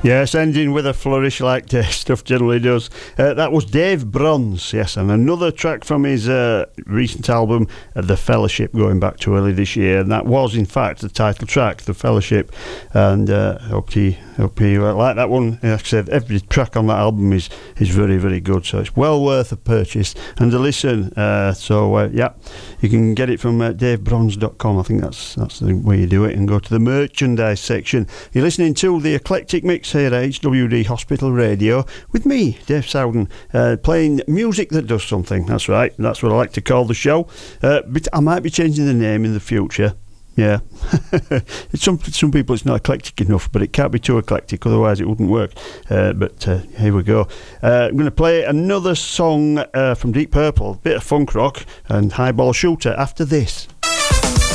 Yes, ending with a flourish like stuff generally does. That was Dave Bronze, yes, and another track from his recent album, The Fellowship, going back to early this year, and that was, in fact, the title track, The Fellowship, and hope you like that one. Like I said, every track on that album is very, very good, so it's well worth a purchase and a listen. Yeah, you can get it from davebronze.com. I think that's the way you do it, and go to the merchandise section. You're listening to the Eclectic Mix here at HWD Hospital Radio with me, Dave Sowden, playing music that does something. That's right, that's what I like to call the show. But I might be changing the name in the future. Yeah, some people it's not eclectic enough, but it can't be too eclectic, otherwise it wouldn't work. But here we go. I'm going to play another song from Deep Purple, a bit of funk rock, and Highball Shooter after this.